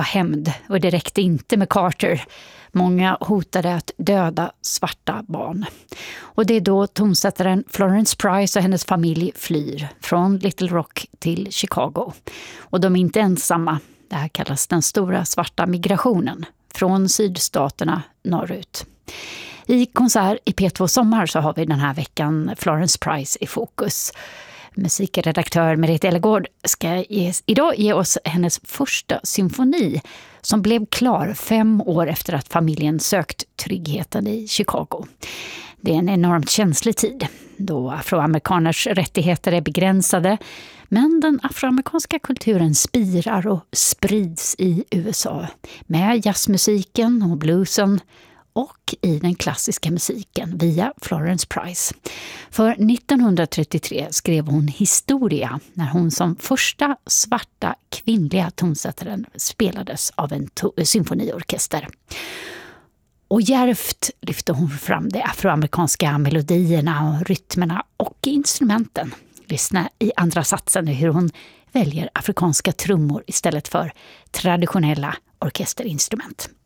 var hämnd och det räckte inte med Carter. Många hotade att döda svarta barn. Och det är då tonsättaren Florence Price och hennes familj flyr från Little Rock till Chicago. Och de är inte ensamma. Det här kallas den stora svarta migrationen från sydstaterna norrut. I konsert i P2 Sommar så har vi den här veckan Florence Price i fokus. Musikredaktör Merete Ellegård ska idag ge oss hennes första symfoni som blev klar 5 år efter att familjen sökt tryggheten i Chicago. Det är en enormt känslig tid då afroamerikaners rättigheter är begränsade, men den afroamerikanska kulturen spirar och sprids i USA med jazzmusiken och bluesen och i den klassiska musiken via Florence Price. För 1933 skrev hon historia när hon som första svarta kvinnliga tonsättaren spelades av en symfoniorkester. Och djärvt lyfte hon fram de afroamerikanska melodierna och rytmerna och instrumenten. Lyssna i andra satsen hur hon väljer afrikanska trummor istället för traditionella orkesterinstrument.